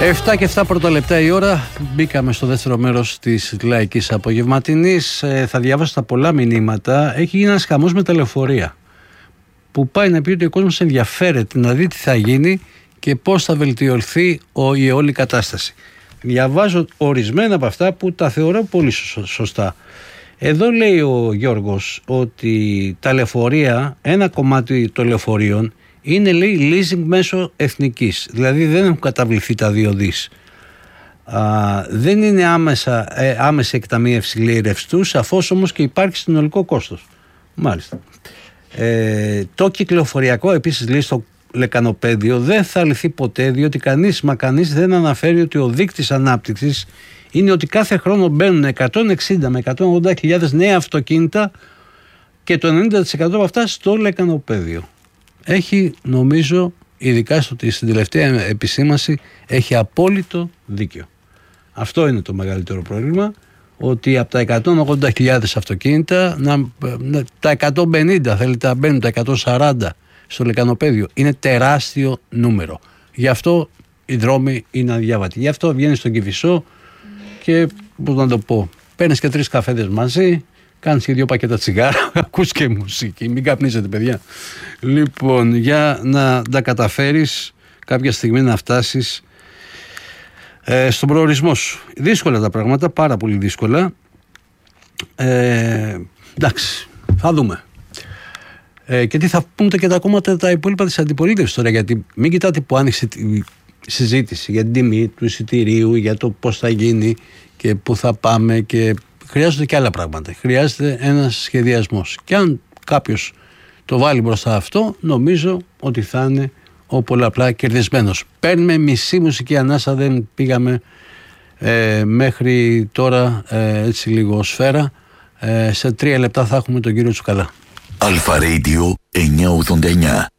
7 και 7 πρώτα λεπτά η ώρα. Μπήκαμε στο δεύτερο μέρος της λαϊκής απογευματινής. Θα διάβασα τα πολλά μηνύματα. Έχει γίνει ένας χαμός με τα λεωφορεία, που πάει να πει ότι ο κόσμος ενδιαφέρεται να δει τι θα γίνει και πώς θα βελτιωθεί η όλη κατάσταση. Διαβάζω ορισμένα από αυτά που τα θεωρώ πολύ σωστά. Εδώ λέει ο Γιώργος ότι τα λεωφορεία, ένα κομμάτι των λεωφορείων είναι, λέει, leasing μέσω εθνικής. Δηλαδή δεν έχουν καταβληθεί τα 2 δις. Δεν είναι άμεση εκταμείευση, λέει, ρευστού, σαφώς όμως και υπάρχει συνολικό κόστος. Μάλιστα. Το κυκλοφοριακό επίσης, λέει, στο λεκανοπέδιο δεν θα λυθεί ποτέ, διότι κανείς δεν αναφέρει ότι ο δείκτης ανάπτυξης είναι ότι κάθε χρόνο μπαίνουν 160 με 180.000 νέα αυτοκίνητα και το 90% από αυτά στο λεκανοπέδιο. Έχει, νομίζω, ειδικά στην τελευταία επισήμανση, έχει απόλυτο δίκιο. Αυτό είναι το μεγαλύτερο πρόβλημα, ότι από τα 180.000 αυτοκίνητα, τα 150 θέλετε να μπαίνουν, τα 140 στο λεκανοπέδιο. Είναι τεράστιο νούμερο. Γι' αυτό οι δρόμοι είναι αδιάβατοι. Γι' αυτό βγαίνεις στον Κηφισό και, πώς να το πω, παίρνεις και 3 καφέδες μαζί, κάνεις και 2 πακέτα τσιγάρα, ακούς και μουσική. Μην καπνίζετε, παιδιά. Λοιπόν, για να τα καταφέρεις κάποια στιγμή να φτάσεις στον προορισμό σου. Δύσκολα τα πράγματα, πάρα πολύ δύσκολα. Εντάξει, θα δούμε. Και τι θα πούμε και τα κόμματα τα υπόλοιπα της αντιπολίτευσης τώρα, γιατί μην κοιτάτε που άνοιξε τη συζήτηση για την τιμή του εισιτηρίου, για το πώς θα γίνει και πού θα πάμε, και χρειάζονται και άλλα πράγματα. Χρειάζεται ένας σχεδιασμός. Και αν κάποιος το βάλει μπροστά αυτό, νομίζω ότι θα είναι ο πολλαπλά κερδισμένος. Παίρνουμε μισή μουσική ανάσα, δεν πήγαμε μέχρι τώρα έτσι λίγο σφαίρα. Σε 3 λεπτά θα έχουμε τον κύριο Τσουκαλά. Αλφα Radio 989.